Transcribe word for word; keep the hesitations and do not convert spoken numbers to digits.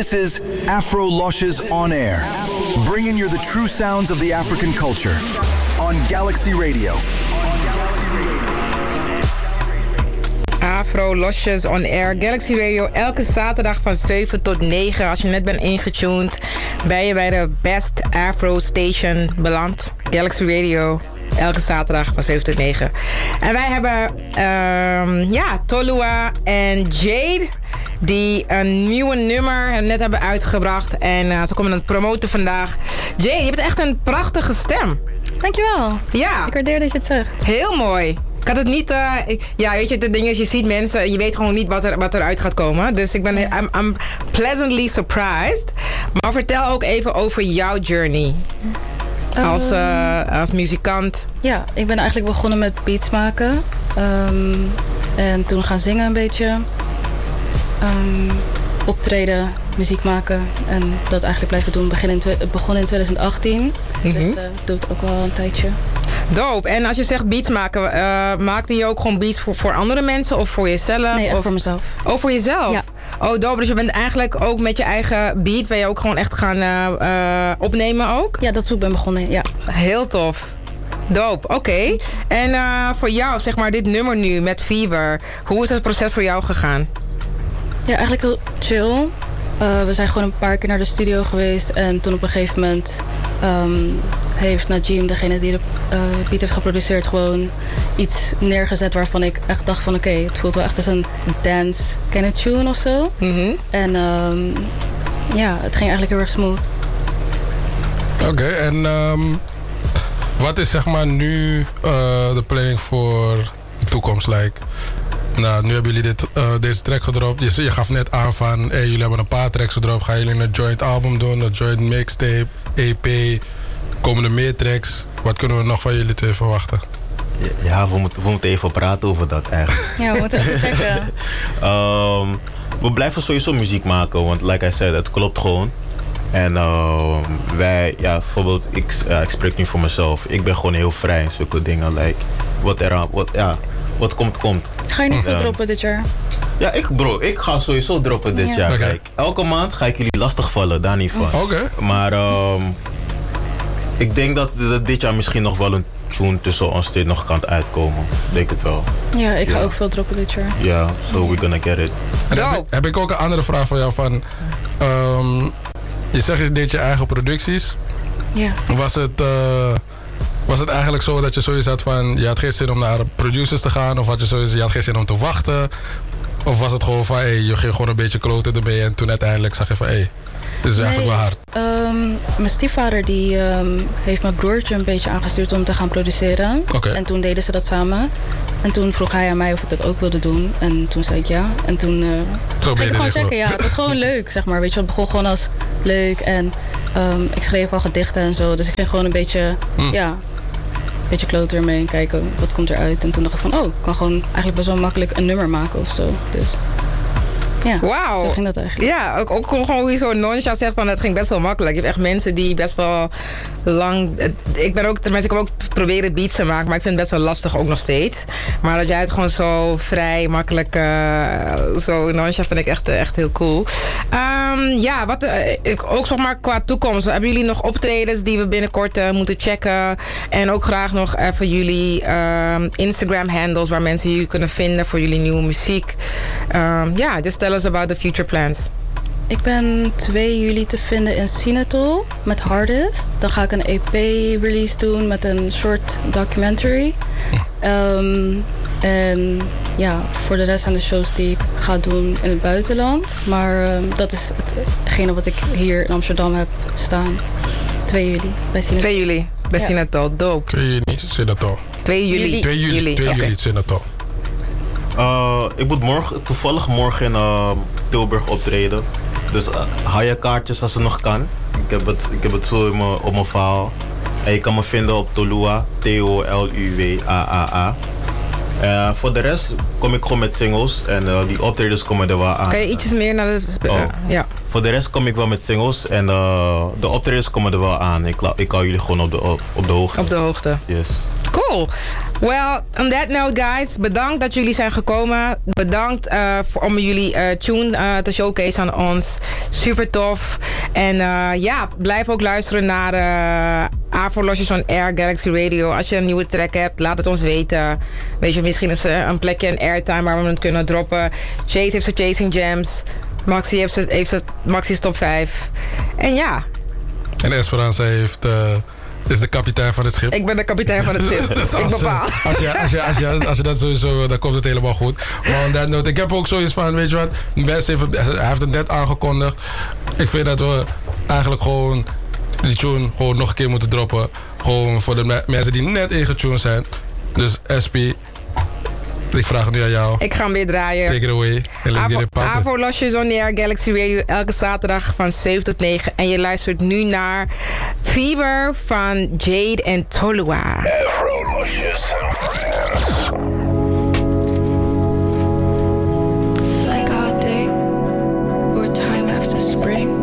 This is Afro Loshes On Air, bringing you the true sounds of the African culture on Galaxy Radio. Afro Losjes On Air, Galaxy Radio, elke zaterdag van zeven tot negen. Als je net bent ingetuned, ben je bij de Best Afro Station beland. Galaxy Radio, elke zaterdag van zeven tot negen. En wij hebben um, ja, Tolua en Jade, die een nieuwe nummer net hebben uitgebracht. En uh, ze komen het promoten vandaag. Jade, je hebt echt een prachtige stem. Dankjewel. Ja. Ik waardeer dat je het zegt. Heel mooi. Ik had het niet... Uh, ik, ja, weet je, de ding is, je ziet mensen... Je weet gewoon niet wat, er, wat eruit gaat komen. Dus ik ben... I'm, I'm pleasantly surprised. Maar vertel ook even over jouw journey. Als, uh, als muzikant. Ja, ik ben eigenlijk begonnen met beats maken. Um, en toen gaan zingen een beetje. Um, optreden, muziek maken. En dat eigenlijk blijven doen. Begin in, het begon in twintig achttien. Mm-hmm. Dus uh, doe het ook wel een tijdje. Dope. En als je zegt beats maken, uh, maakte je ook gewoon beats voor, voor andere mensen of voor jezelf? Nee, echt of voor mezelf. Oh, voor jezelf? Ja. Oh, dope. Dus je bent eigenlijk ook met je eigen beat, ben je ook gewoon echt gaan uh, uh, opnemen ook? Ja, dat is hoe ik ben begonnen, ja. Heel tof. Dope, oké. Okay. En uh, voor jou, zeg maar, dit nummer nu met Fever, hoe is het proces voor jou gegaan? Ja, eigenlijk heel chill. Uh, we zijn gewoon een paar keer naar de studio geweest. En toen op een gegeven moment um, heeft Najim, degene die de uh, beat heeft geproduceerd, gewoon iets neergezet waarvan ik echt dacht van oké, okay, het voelt wel echt als een dance kind of tune of zo. Mm-hmm. En um, ja, het ging eigenlijk heel erg smooth. Oké, okay, en um, wat is zeg maar nu uh, de planning voor de toekomst? Like, nou, nu hebben jullie dit, uh, deze track gedropt. Je, je gaf net aan van, hey, jullie hebben een paar tracks gedropt. Gaan jullie een joint album doen, een joint mixtape, E P? Komen er meer tracks? Wat kunnen we nog van jullie twee verwachten? Ja, we moeten, we moeten even praten over dat eigenlijk. Ja, we moeten even checken. um, we blijven sowieso muziek maken, want like I said, het klopt gewoon. En uh, wij, ja, bijvoorbeeld, ik, uh, ik spreek nu voor mezelf. Ik ben gewoon heel vrij in zulke dingen. Like, wat er aan, wat, ja, wat komt, komt. Ga je niet veel um, droppen dit jaar? Ja, ik, bro, ik ga sowieso droppen dit ja. jaar. Okay. Kijk, elke maand ga ik jullie lastigvallen, daar niet van. Oké. Okay. Maar um, ik denk dat dit jaar misschien nog wel een tune tussen ons dit nog kan uitkomen. Denk het wel. Ja, ik ga ja. ook veel droppen dit jaar. Ja, yeah, so we're gonna get it. En heb, ik, heb ik ook een andere vraag voor jou van... Um, je zegt je deed je eigen producties. Ja. Was het, uh, was het eigenlijk zo dat je zoiets had van... Je had geen zin om naar producers te gaan? Of had je zoiets, je had geen zin om te wachten? Of was het gewoon van... Hey, je ging gewoon een beetje kloten ermee en toen uiteindelijk zag je van... Hey, dit is nee, eigenlijk wel hard. Um, mijn stiefvader die um, heeft mijn broertje een beetje aangestuurd om te gaan produceren. Okay. En toen deden ze dat samen. En toen vroeg hij aan mij of ik dat ook wilde doen. En toen zei ik ja. En toen uh, Zo ben je ging ik gewoon checken. geloof. Ja, het was gewoon leuk, zeg maar. Weet je, het begon gewoon als leuk. En um, ik schreef al gedichten en zo. Dus ik ging gewoon een beetje, mm. ja, een beetje kloten ermee en kijken wat komt eruit. En toen dacht ik van, oh, ik kan gewoon eigenlijk best wel makkelijk een nummer maken of zo. Dus... Ja, wauw. Zo ging dat eigenlijk. Ja, ook, ook gewoon hoe je zo nonchalant zegt van het ging best wel makkelijk. Je hebt echt mensen die best wel lang... Ik ben ook, tenminste, ik heb ook proberen beats te maken, maar ik vind het best wel lastig ook nog steeds. Maar dat jij het gewoon zo vrij, makkelijk, uh, zo nonchalant vind ik echt, echt heel cool. Um, ja, wat uh, ook zeg maar qua toekomst. Hebben jullie nog optredens die we binnenkort uh, moeten checken? En ook graag nog even jullie uh, Instagram handles waar mensen jullie kunnen vinden voor jullie nieuwe muziek. Um, ja, just tell us about the future plans. Ik ben twee juli te vinden in Sinatol met Hardest. Dan ga ik een E P-release doen met een short documentary. Um, en ja, voor de rest zijn de shows die ik ga doen in het buitenland. Maar um, dat is hetgene wat ik hier in Amsterdam heb staan. twee juli bij Sinatol. twee juli bij ja. Sinatol, dope. twee juli, Sinatol. twee juli. twee juli, twee juli, Sinatol. Uh, ik moet morgen, toevallig morgen in uh, Tilburg optreden. Dus uh, haal je kaartjes als het nog kan. Ik heb het, ik heb het zo in mijn, op mijn verhaal. En je kan me vinden op Tolua, T O L U W A A A. Uh, voor de rest, kom ik gewoon met singles. En uh, die optredens komen er wel aan. Kan je ietsjes meer naar de... Spe- Oh. Ja. Voor de rest kom ik wel met singles. En uh, de optredens komen er wel aan. Ik, la- ik hou jullie gewoon op de, op, op de hoogte. Op de hoogte. Yes. Cool. Well, on that note, guys, bedankt dat jullie zijn gekomen. Bedankt uh, voor, om jullie uh, tune uh, te showcase aan ons. Super tof. En uh, ja, blijf ook luisteren naar uh, Afro-Losjes on Air, Galaxy Radio. Als je een nieuwe track hebt, laat het ons weten. Weet je, misschien is er een plekje in airtime waar we het kunnen droppen. Chase heeft zijn Chasing Gems. Maxi heeft zijn, heeft zijn Maxi's top vijf. En ja. En Esperanza heeft... Uh... is de kapitein van het schip. Ik ben de kapitein van het schip. Dus ik als, bepaal. Als je, als, je, als, je, als je dat sowieso, dan komt het helemaal goed. Maar on that note, ik heb ook zoiets van, weet je wat, Wes heeft, hij heeft het net aangekondigd. Ik vind dat we eigenlijk gewoon die tune gewoon nog een keer moeten droppen. Gewoon voor de me- mensen die net ingetuned zijn. Dus S P, ik vraag het nu aan jou. Ik ga hem weer draaien. Take it away. En let's get it poppin'. Afro-Losjes on Air, Galaxy Radio, elke zaterdag van zeven tot negen. En je luistert nu naar Fever van Jade en Tolua. Afro-Losjes and Friends. Like a hot day or time after spring.